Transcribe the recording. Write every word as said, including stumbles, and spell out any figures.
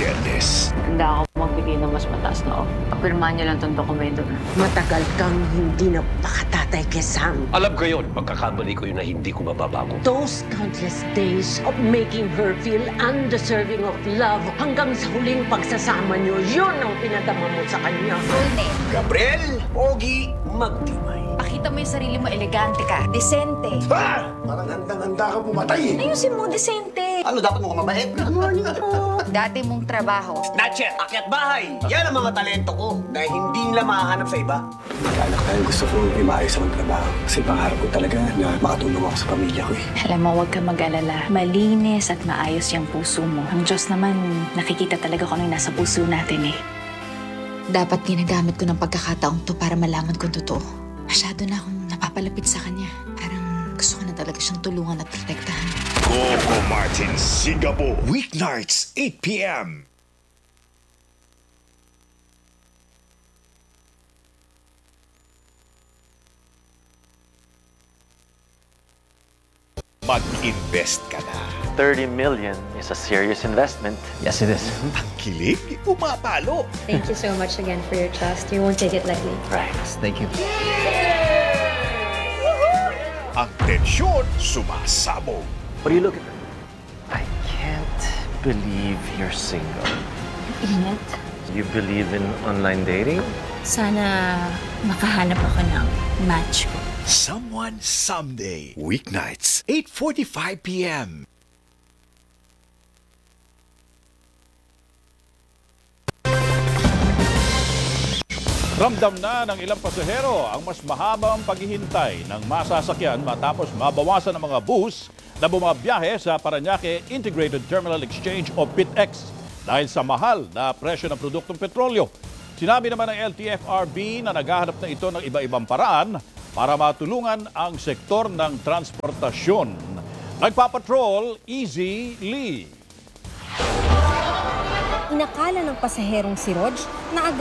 Biyernes. Handa ako magbigay ng mas mataas na offer. Kapirmahan niyo lang itong dokumento na. Matagal kang hindi napakatatay kay Sam. Alam ko yun, pagkakamali ko yun na hindi ko mababago. Those countless days of making her feel undeserving of love hanggang sa huling pagsasama niyo, yun ang pinadama mo sa kanya. Full name. Gabriel Ogie Magdimay. Pakita mo yung sarili mo, elegante ka, desente. Ah! Parang handang-handa ka pumatay eh. Ayusin mo, desente. Ano, dapat mo ka mabait? Good morning po. Dati mong trabaho. Natchet, akyat bahay. Yan ang mga talento ko na hindi nila mahanap sa iba. Anak tayo, gusto ko may maayos ang trabaho. Kasi pangarap ko talaga na makatulong ako sa pamilya ko eh. Alam mo, huwag ka mag-alala. Malinis at maayos yung puso mo. Ang Diyos naman, nakikita talaga kung ano yung nasa puso natin eh. Dapat ginagamit ko ng pagkakataong to para malaman kung totoo. Masyado na akong napapalapit sa kanya. Parang gusto ko na talaga siyang tulungan at protektahan. Coco Martin Singapore. Weeknights, eight p m Mag-invest ka na. thirty million is a serious investment. Yes, it is. Ang kilig, umapalo. Thank you so much again for your trust. You won't take it lightly. Right. Thank you. Ang tensyon, sumasabog. What are you looking for? I can't believe you're single. Ingat. You believe in online dating? Sana makahanap ako ng match ko. Someone Someday. Weeknights, eight forty-five p m Ramdam na ng ilang pasahero ang mas mahabang paghihintay ng masasakyan matapos mabawasan ang mga bus na bumabiyahe sa Parañaque Integrated Terminal Exchange o P I T X dahil sa mahal na presyo ng produktong petrolyo. Sinabi naman ng L T F R B na naghahanap na ito ng iba-ibang paraan para matulungan ang sektor ng transportasyon. Nagpapatrol, Easy Lee. Inakala ng pasaherong si Rog na agad